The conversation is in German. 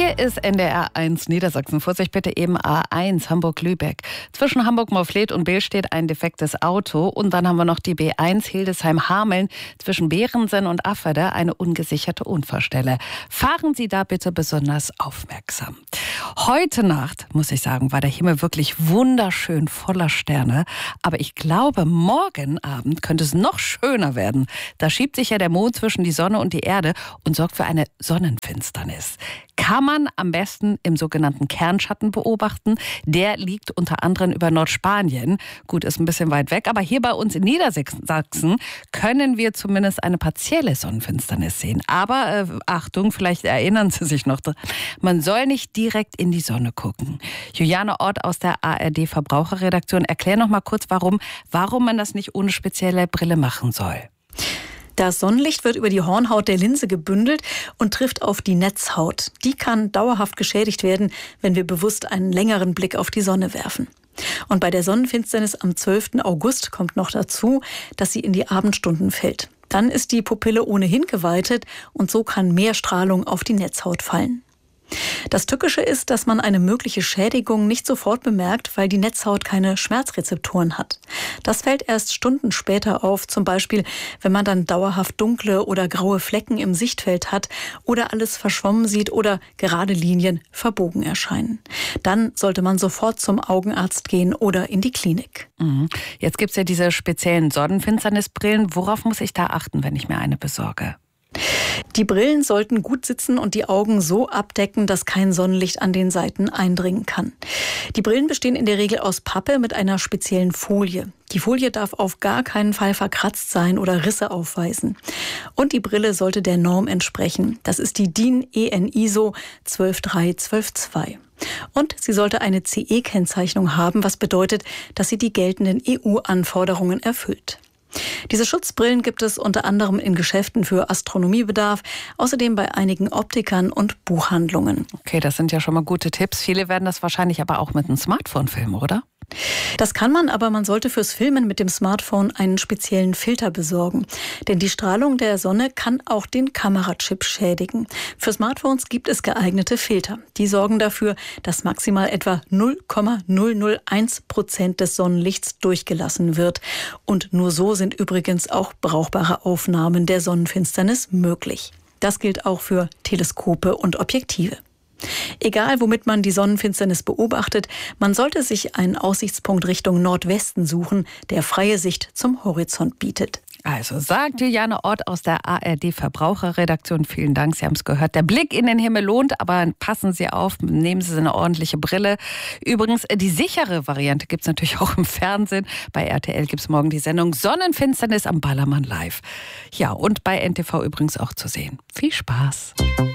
Hier ist NDR1 Niedersachsen. Vorsicht bitte eben A1 Hamburg-Lübeck. Zwischen Hamburg-Morfleet und Behl steht ein defektes Auto. Und dann haben wir noch die B1 Hildesheim-Hameln. Zwischen Beerensen und Afferde eine ungesicherte Unfallstelle. Fahren Sie da bitte besonders aufmerksam. Heute Nacht, muss ich sagen, war der Himmel wirklich wunderschön voller Sterne. Aber ich glaube, morgen Abend könnte es noch schöner werden. Da schiebt sich ja der Mond zwischen die Sonne und die Erde und sorgt für eine Sonnenfinsternis. Kann man am besten im sogenannten Kernschatten beobachten. Der liegt unter anderem über Nordspanien. Gut, ist ein bisschen weit weg, aber hier bei uns in Niedersachsen können wir zumindest eine partielle Sonnenfinsternis sehen. Aber Achtung, vielleicht erinnern Sie sich noch, man soll nicht direkt in die Sonne gucken. Juliane Ort aus der ARD Verbraucherredaktion, erklär noch mal kurz, warum man das nicht ohne spezielle Brille machen soll. Das Sonnenlicht wird über die Hornhaut der Linse gebündelt und trifft auf die Netzhaut. Die kann dauerhaft geschädigt werden, wenn wir bewusst einen längeren Blick auf die Sonne werfen. Und bei der Sonnenfinsternis am 12. August kommt noch dazu, dass sie in die Abendstunden fällt. Dann ist die Pupille ohnehin geweitet und so kann mehr Strahlung auf die Netzhaut fallen. Das Tückische ist, dass man eine mögliche Schädigung nicht sofort bemerkt, weil die Netzhaut keine Schmerzrezeptoren hat. Das fällt erst Stunden später auf, zum Beispiel, wenn man dann dauerhaft dunkle oder graue Flecken im Sichtfeld hat oder alles verschwommen sieht oder gerade Linien verbogen erscheinen. Dann sollte man sofort zum Augenarzt gehen oder in die Klinik. Jetzt gibt es ja diese speziellen Sonnenfinsternisbrillen. Worauf muss ich da achten, wenn ich mir eine besorge? Die Brillen sollten gut sitzen und die Augen so abdecken, dass kein Sonnenlicht an den Seiten eindringen kann. Die Brillen bestehen in der Regel aus Pappe mit einer speziellen Folie. Die Folie darf auf gar keinen Fall verkratzt sein oder Risse aufweisen. Und die Brille sollte der Norm entsprechen. Das ist die DIN EN ISO 12312-2. Und sie sollte eine CE-Kennzeichnung haben, was bedeutet, dass sie die geltenden EU-Anforderungen erfüllt. Diese Schutzbrillen gibt es unter anderem in Geschäften für Astronomiebedarf, außerdem bei einigen Optikern und Buchhandlungen. Okay, das sind ja schon mal gute Tipps. Viele werden das wahrscheinlich aber auch mit einem Smartphone filmen, oder? Das kann man, aber man sollte fürs Filmen mit dem Smartphone einen speziellen Filter besorgen. Denn die Strahlung der Sonne kann auch den Kamerachip schädigen. Für Smartphones gibt es geeignete Filter. Die sorgen dafür, dass maximal etwa 0,001% des Sonnenlichts durchgelassen wird. Und nur so sind übrigens auch brauchbare Aufnahmen der Sonnenfinsternis möglich. Das gilt auch für Teleskope und Objektive. Egal, womit man die Sonnenfinsternis beobachtet, man sollte sich einen Aussichtspunkt Richtung Nordwesten suchen, der freie Sicht zum Horizont bietet. Also sagt Juliane Ort aus der ARD Verbraucherredaktion. Vielen Dank, Sie haben es gehört. Der Blick in den Himmel lohnt, aber passen Sie auf, nehmen Sie eine ordentliche Brille. Übrigens, die sichere Variante gibt es natürlich auch im Fernsehen. Bei RTL gibt es morgen die Sendung Sonnenfinsternis am Ballermann live. Ja, und bei NTV übrigens auch zu sehen. Viel Spaß.